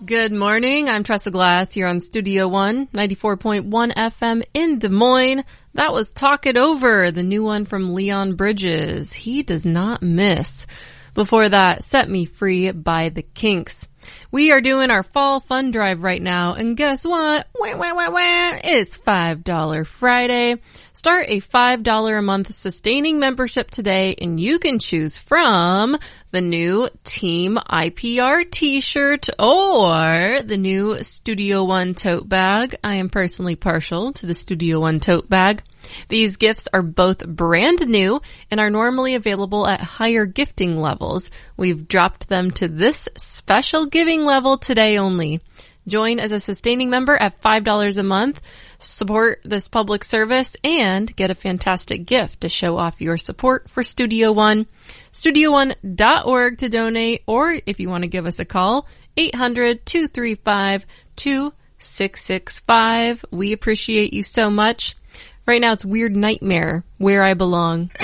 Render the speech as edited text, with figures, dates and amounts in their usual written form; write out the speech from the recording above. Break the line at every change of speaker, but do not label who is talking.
Good morning. I'm Tressa Glass here on Studio One, 94.1 FM in Des Moines. That was Talk It Over, the new one from Leon Bridges. He does not miss. Before that, Set Me Free by the Kinks. We are doing our fall fun drive right now, and guess what? It's $5 Friday. Start a $5 a month sustaining membership today, and you can choose from the new Team IPR t-shirt or the new Studio One tote bag. I am personally partial to the Studio One tote bag. These gifts are both brand new and are normally available at higher gifting levels. We've dropped them to this special giving level today only. Join as a sustaining member at $5 a month, support this public service, and get a fantastic gift to show off your support for Studio One. StudioOne.org to donate, or if you want to give us a call, 800-235-2665. We appreciate you so much. Right now it's Weird Nightmare, Where I Belong.